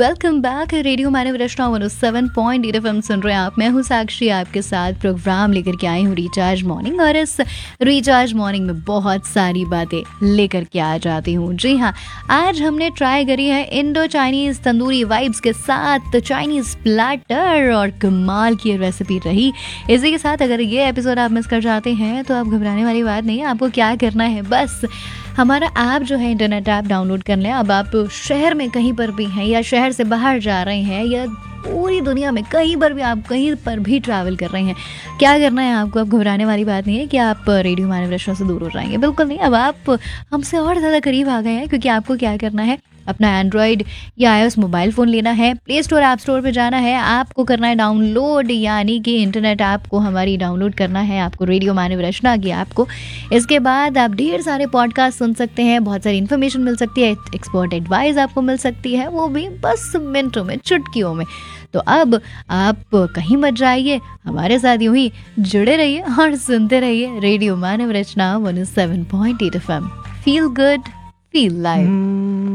Welcome back. Radio मानव रचना 107.8 FM सुन रहे हैं आप। मैं हूँ साक्षी, आपके साथ प्रोग्राम लेकर के आई हूँ रिचार्ज मॉर्निंग, और इस रिचार्ज मॉर्निंग में बहुत सारी बातें लेकर के आ जाती हूँ। जी हाँ, आज हमने ट्राई करी है इंडो चाइनीज तंदूरी वाइब्स के साथ चाइनीज प्लेटर, और कमाल की रेसिपी रही। इसी के साथ अगर ये एपिसोड आप मिस कर जाते हैं तो आप घबराने वाली बात नहीं है। आपको क्या करना है, बस हमारा ऐप जो है इंटरनेट ऐप डाउनलोड कर लें। अब आप शहर में कहीं पर भी हैं या शहर से बाहर जा रहे हैं या पूरी दुनिया में कहीं पर भी, आप कहीं पर भी ट्रैवल कर रहे हैं, क्या करना है आपको। अब घबराने वाली बात नहीं है कि आप रेडियो मानव रचना से दूर हो जाएंगे, बिल्कुल नहीं। अब आप हमसे और ज़्यादा करीब आ गए हैं, क्योंकि आपको क्या करना है, अपना एंड्रॉयड या iOS मोबाइल फ़ोन लेना है, प्ले स्टोर ऐप स्टोर पे जाना है, आपको करना है डाउनलोड, यानी कि इंटरनेट ऐप को हमारी डाउनलोड करना है आपको, रेडियो मानव रचना की ऐप को। इसके बाद आप ढेर सारे पॉडकास्ट सुन सकते हैं, बहुत सारी इन्फॉर्मेशन मिल सकती है, एक्सपर्ट एडवाइस आपको मिल सकती है, वो भी बस मिनटों में, चुटकियों में। तो अब आप कहीं मत जाइए, हमारे साथ यूं ही जुड़े रहिए और सुनते रहिए रेडियो मानव रचना 107.8 FM। Feel good, feel live.